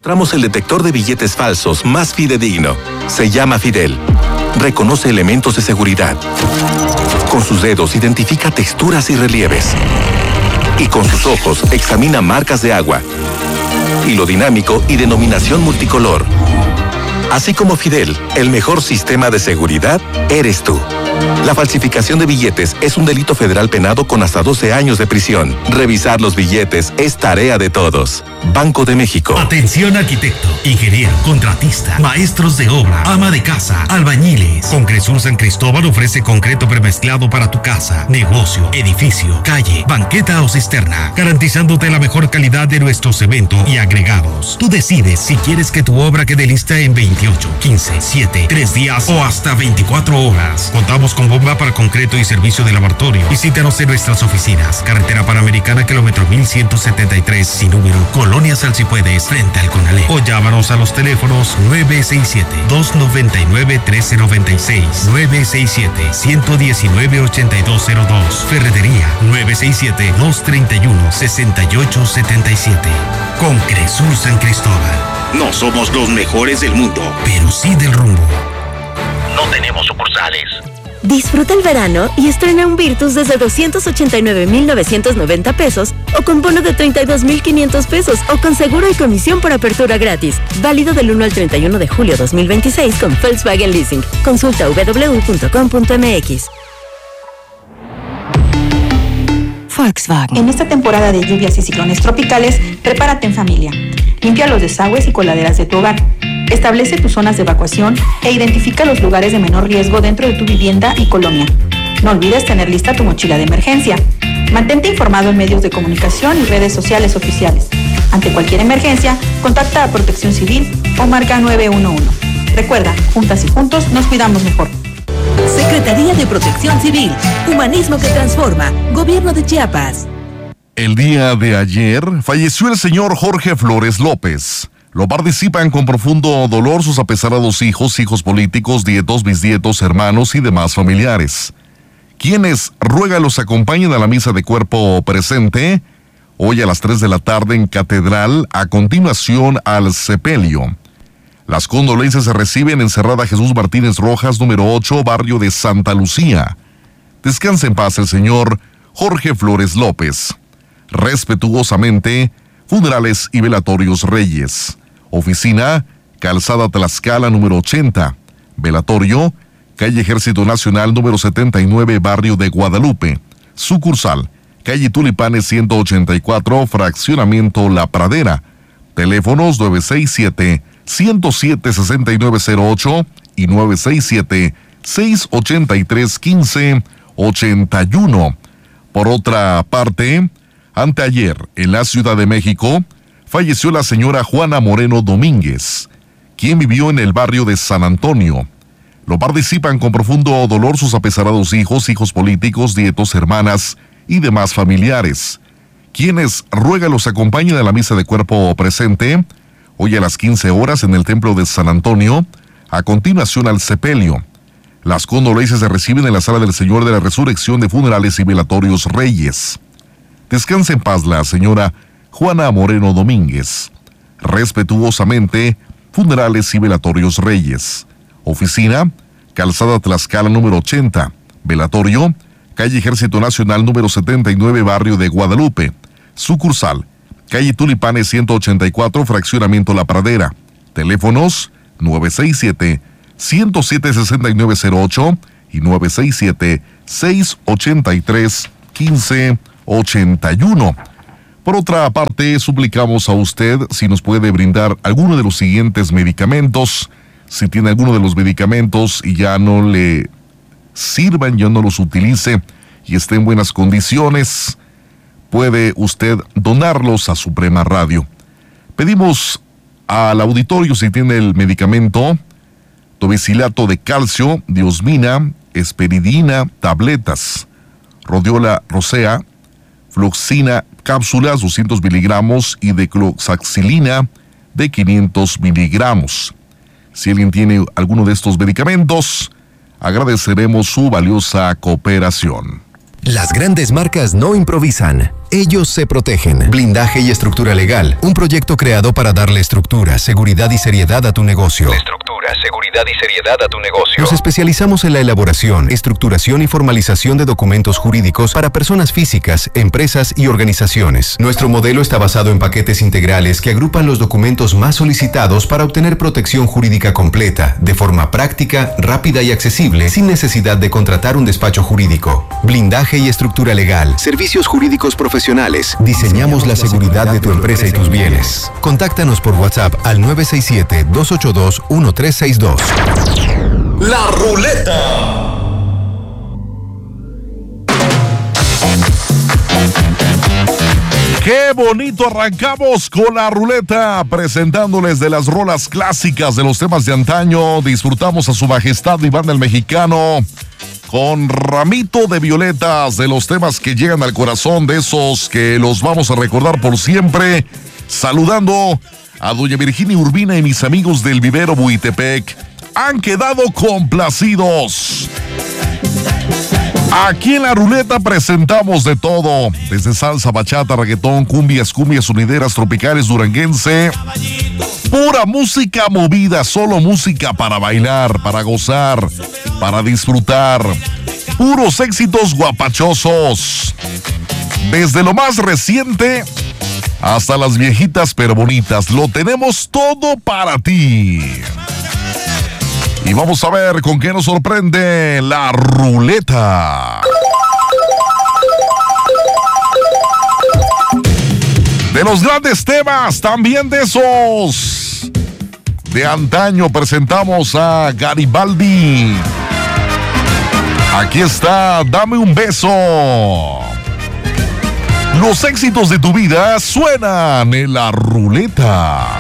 Encontramos el detector de billetes falsos más fidedigno. Se llama Fidel. Reconoce elementos de seguridad. Con sus dedos identifica texturas y relieves. Y con sus ojos examina marcas de agua. Hilo dinámico y denominación multicolor. Así como Fidel, el mejor sistema de seguridad eres tú. La falsificación de billetes es un delito federal penado con hasta 12 años de prisión. Revisar los billetes es tarea de todos. Banco de México. Atención arquitecto, ingeniero, contratista, maestros de obra, ama de casa, albañiles. Concresur San Cristóbal ofrece concreto premezclado para tu casa, negocio, edificio, calle, banqueta o cisterna, garantizándote la mejor calidad de nuestro cemento y agregados. Tú decides si quieres que tu obra quede lista en 28, 15, 7, 3 días o hasta 24 horas. Contamos con bomba para concreto y servicio de laboratorio. Visítanos en nuestras oficinas. Carretera Panamericana, kilómetro 1173, sin número, Colonia Salsipuedes, frente al Conalep. O llámanos a los teléfonos 967-299-1396, 967-119-8202. Ferretería 967-231-6877. Concresur San Cristóbal. No somos los mejores del mundo, pero sí del rumbo. No tenemos sucursales. Disfruta el verano y estrena un Virtus desde 289,990 pesos o con bono de 32,500 pesos o con seguro y comisión por apertura gratis. Válido del 1 al 31 de julio 2026 con Volkswagen Leasing. Consulta www.com.mx. Volkswagen. En esta temporada de lluvias y ciclones tropicales, prepárate en familia. Limpia los desagües y coladeras de tu hogar. Establece tus zonas de evacuación e identifica los lugares de menor riesgo dentro de tu vivienda y colonia. No olvides tener lista tu mochila de emergencia. Mantente informado en medios de comunicación y redes sociales oficiales. Ante cualquier emergencia, contacta a Protección Civil o marca 911. Recuerda, juntas y juntos nos cuidamos mejor. Secretaría de Protección Civil. Humanismo que transforma. Gobierno de Chiapas. El día de ayer falleció el señor Jorge Flores López. Lo participan con profundo dolor sus apesarados hijos políticos, nietos, bisnietos, hermanos y demás familiares, quienes ruega los acompañen a la misa de cuerpo presente hoy a las 3 de la tarde en Catedral, a continuación al sepelio. Las condolencias se reciben en Cerrada Jesús Martínez Rojas, número 8, barrio de Santa Lucía. Descanse en paz el señor Jorge Flores López. Respetuosamente, Funerales y Velatorios Reyes. Oficina, Calzada Tlaxcala, número 80. Velatorio, calle Ejército Nacional, número 79, barrio de Guadalupe. Sucursal, calle Tulipanes 184, fraccionamiento La Pradera. Teléfonos 967-107-6908 y 967-683-1581. Por otra parte, anteayer, en la Ciudad de México, falleció la señora Juana Moreno Domínguez, quien vivió en el barrio de San Antonio. Lo participan con profundo dolor sus apesarados hijos políticos, nietos, hermanas y demás familiares, quienes ruega los acompañen a la misa de cuerpo presente hoy a las 15 horas en el templo de San Antonio, a continuación al sepelio. Las condolencias se reciben en la Sala del Señor de la Resurrección de Funerales y Velatorios Reyes. Descanse en paz la señora Juana Moreno Domínguez. Respetuosamente, Funerales y Velatorios Reyes. Oficina, Calzada Tlaxcala número 80. Velatorio, calle Ejército Nacional número 79, barrio de Guadalupe. Sucursal, calle Tulipanes 184, fraccionamiento La Pradera. Teléfonos 967-107-6908 y 967-683-1581. Por otra parte, suplicamos a usted si nos puede brindar alguno de los siguientes medicamentos. Si tiene alguno de los medicamentos y ya no le sirvan, ya no los utilice y esté en buenas condiciones, puede usted donarlos a Suprema Radio. Pedimos al auditorio si tiene el medicamento tobicilato de calcio, diosmina, esperidina, tabletas, rodiola rosea, fluoxina, cápsulas 200 miligramos y de cloxaxilina de 500 miligramos. Si alguien tiene alguno de estos medicamentos, agradeceremos su valiosa cooperación. Las grandes marcas no improvisan, ellos se protegen. Blindaje y estructura legal, un proyecto creado para darle estructura, seguridad y seriedad a tu negocio. Estructura, seguridad y seriedad a tu negocio. Nos especializamos en la elaboración, estructuración y formalización de documentos jurídicos para personas físicas, empresas y organizaciones. Nuestro modelo está basado en paquetes integrales que agrupan los documentos más solicitados para obtener protección jurídica completa, de forma práctica, rápida y accesible, sin necesidad de contratar un despacho jurídico. Blindaje y estructura legal, servicios jurídicos profesionales. Diseñamos la seguridad de tu empresa y tus bienes. Contáctanos por WhatsApp al 967-282-1362. La Ruleta. ¡Qué bonito! Arrancamos con la ruleta, presentándoles de las rolas clásicas de los temas de antaño. Disfrutamos a su majestad Iván el Mexicano con Ramito de Violetas, de los temas que llegan al corazón, de esos que los vamos a recordar por siempre. Saludando a doña Virginia Urbina y mis amigos del Vivero Buitepec. Han quedado complacidos. Aquí en la ruleta presentamos de todo, desde salsa, bachata, reggaetón, cumbias sonideras, tropicales, duranguense. Pura música movida, solo música para bailar, para gozar, para disfrutar. Puros éxitos guapachosos. Desde lo más reciente hasta las viejitas pero bonitas, lo tenemos todo para ti. Y vamos a ver con qué nos sorprende la ruleta. De los grandes temas, también de esos de antaño, presentamos a Garibaldi. Aquí está, Dame un beso. Los éxitos de tu vida suenan en la ruleta.